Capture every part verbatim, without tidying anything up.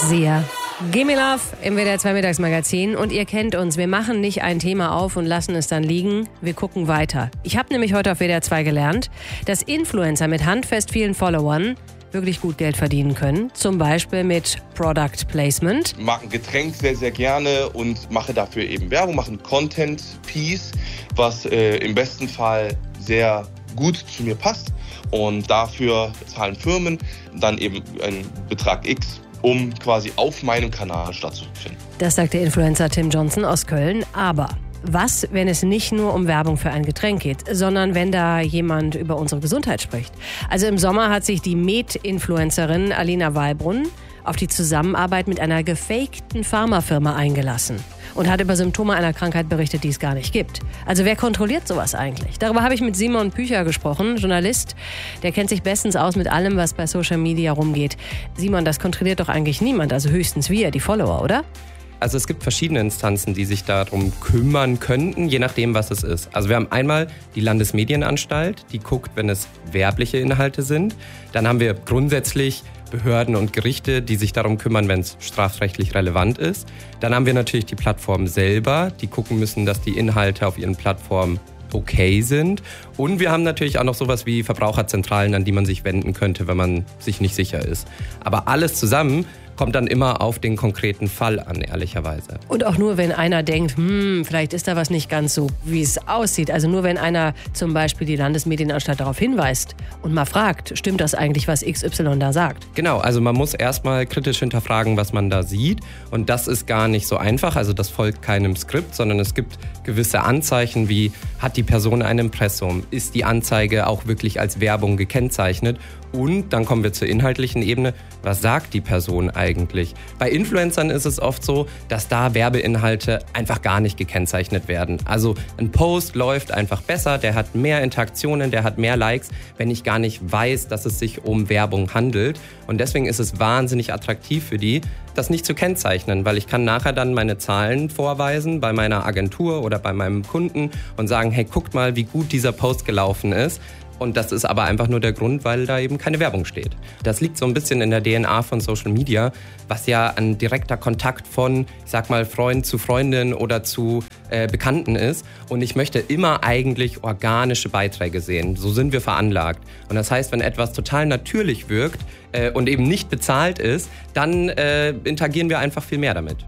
Sia. Gimme Love im W D R zwei Mittagsmagazin. Und ihr kennt uns, wir machen nicht ein Thema auf und lassen es dann liegen, wir gucken weiter. Ich habe nämlich heute auf W D R zwei gelernt, dass Influencer mit handfest vielen Followern wirklich gut Geld verdienen können. Zum Beispiel mit Product Placement. Ich mag ein Getränk sehr, sehr gerne und mache dafür eben Werbung, mache ein Content-Piece, was äh, im besten Fall sehr gut zu mir passt. Und dafür zahlen Firmen dann eben einen Betrag X, um quasi auf meinem Kanal stattzufinden. Das sagt der Influencer Tim Johnson aus Köln. Aber was, wenn es nicht nur um Werbung für ein Getränk geht, sondern wenn da jemand über unsere Gesundheit spricht? Also im Sommer hat sich die Med-Influencerin Alina Wahlbrunn auf die Zusammenarbeit mit einer gefakten Pharmafirma eingelassen und hat über Symptome einer Krankheit berichtet, die es gar nicht gibt. Also wer kontrolliert sowas eigentlich? Darüber habe ich mit Simon Pücher gesprochen, Journalist. Der kennt sich bestens aus mit allem, was bei Social Media rumgeht. Simon, das kontrolliert doch eigentlich niemand, also höchstens wir, die Follower, oder? Also es gibt verschiedene Instanzen, die sich darum kümmern könnten, je nachdem, was es ist. Also wir haben einmal die Landesmedienanstalt, die guckt, wenn es werbliche Inhalte sind. Dann haben wir grundsätzlich Behörden und Gerichte, die sich darum kümmern, wenn es strafrechtlich relevant ist. Dann haben wir natürlich die Plattform selber, die gucken müssen, dass die Inhalte auf ihren Plattformen okay sind. Und wir haben natürlich auch noch sowas wie Verbraucherzentralen, an die man sich wenden könnte, wenn man sich nicht sicher ist. Aber alles zusammen kommt dann immer auf den konkreten Fall an, ehrlicherweise. Und auch nur, wenn einer denkt, hm, vielleicht ist da was nicht ganz so, wie es aussieht. Also nur, wenn einer zum Beispiel die Landesmedienanstalt darauf hinweist und mal fragt, stimmt das eigentlich, was X Y da sagt? Genau, also man muss erstmal kritisch hinterfragen, was man da sieht. Und das ist gar nicht so einfach. Also das folgt keinem Skript, sondern es gibt gewisse Anzeichen wie, hat die Person ein Impressum? Ist die Anzeige auch wirklich als Werbung gekennzeichnet? Und dann kommen wir zur inhaltlichen Ebene. Was sagt die Person eigentlich? Bei Influencern ist es oft so, dass da Werbeinhalte einfach gar nicht gekennzeichnet werden. Also ein Post läuft einfach besser, der hat mehr Interaktionen, der hat mehr Likes, wenn ich gar nicht weiß, dass es sich um Werbung handelt. Und deswegen ist es wahnsinnig attraktiv für die, das nicht zu kennzeichnen, weil ich kann nachher dann meine Zahlen vorweisen bei meiner Agentur oder bei meinem Kunden und sagen, hey, guckt mal, wie gut dieser Post gelaufen ist. Und das ist aber einfach nur der Grund, weil da eben keine Werbung steht. Das liegt so ein bisschen in der D N A von Social Media, was ja ein direkter Kontakt von, ich sag mal, Freund zu Freundin oder zu äh, Bekannten ist. Und ich möchte immer eigentlich organische Beiträge sehen. So sind wir veranlagt. Und das heißt, wenn etwas total natürlich wirkt äh, und eben nicht bezahlt ist, dann äh, interagieren wir einfach viel mehr damit.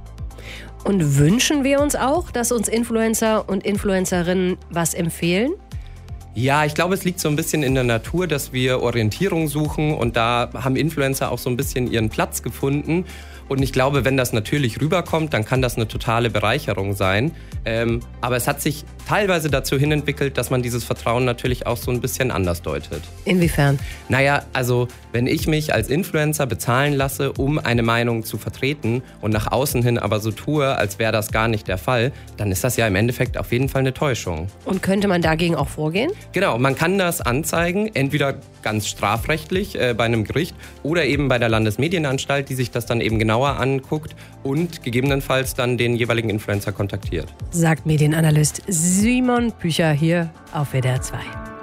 Und wünschen wir uns auch, dass uns Influencer und Influencerinnen was empfehlen? Ja, ich glaube, es liegt so ein bisschen in der Natur, dass wir Orientierung suchen und da haben Influencer auch so ein bisschen ihren Platz gefunden. Und ich glaube, wenn das natürlich rüberkommt, dann kann das eine totale Bereicherung sein. Ähm, aber es hat sich teilweise dazu hin entwickelt, dass man dieses Vertrauen natürlich auch so ein bisschen anders deutet. Inwiefern? Naja, also wenn ich mich als Influencer bezahlen lasse, um eine Meinung zu vertreten und nach außen hin aber so tue, als wäre das gar nicht der Fall, dann ist das ja im Endeffekt auf jeden Fall eine Täuschung. Und könnte man dagegen auch vorgehen? Genau, man kann das anzeigen, entweder ganz strafrechtlich äh, bei einem Gericht oder eben bei der Landesmedienanstalt, die sich das dann eben genauer anguckt und gegebenenfalls dann den jeweiligen Influencer kontaktiert. Sagt Medienanalyst Simon Pücher hier auf W D R zwei.